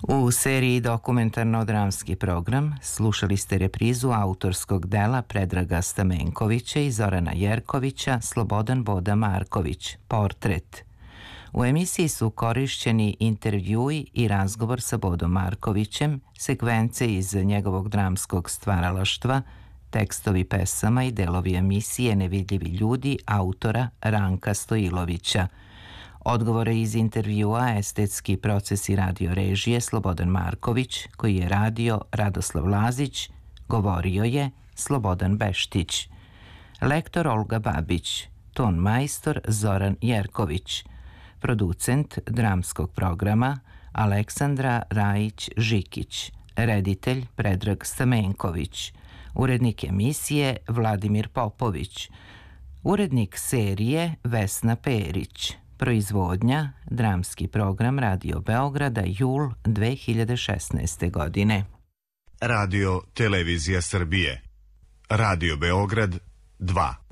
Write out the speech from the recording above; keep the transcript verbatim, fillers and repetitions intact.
U seriji Dokumentarno-dramski program slušali ste reprizu autorskog dela Predraga Stamenkovića i Zorana Jerkovića Slobodan Boda Marković, Portret. U emisiji su korišćeni intervjui i razgovor sa Bodom Markovićem, sekvence iz njegovog dramskog stvaralaštva, tekstovi pesama i delovi emisije Nevidljivi ljudi autora Ranka Stojilovića. Odgovore iz intervjua Estetski procesi radio režije Slobodan Marković, koji je radio Radoslav Lazić, govorio je Slobodan Beštić. Lektor Olga Babić, ton majstor Zoran Jerković, producent dramskog programa Aleksandra Rajić-Žikić, reditelj Predrag Stamenković, urednik emisije Vladimir Popović, urednik serije Vesna Perić, proizvodnja dramski program Radio Beograda jul dve hiljade šesnaeste. godine. Radio Televizija Srbije. Radio Beograd dva.